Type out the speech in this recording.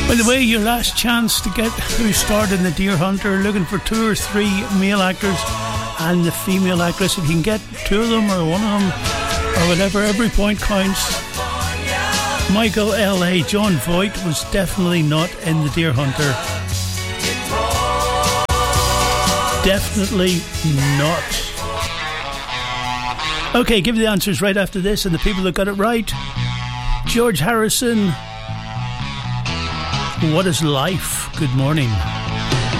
By the way, your last chance to get who starred in The Deer Hunter, looking for 2 or 3 male actors and the female actress. If you can get 2 of them or 1 of them or whatever, every point counts. Michael L.A. John Voight was definitely not in The Deer Hunter. Definitely not. Okay, give you the answers right after this, and the people that got it right. George Harrison, What is Life? Good morning.